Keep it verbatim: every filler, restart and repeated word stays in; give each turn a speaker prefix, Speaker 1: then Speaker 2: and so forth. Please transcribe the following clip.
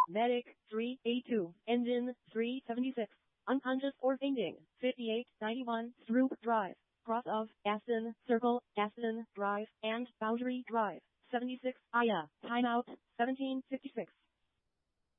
Speaker 1: Medic three eighty-two. Engine three seventy-six. Unconscious or fainting. fifty-eight ninety-one. Through Drive. Cross of Aston Circle, Aston Drive, and Boundary Drive. seventy-six. Aya. Timeout. seventeen fifty-six.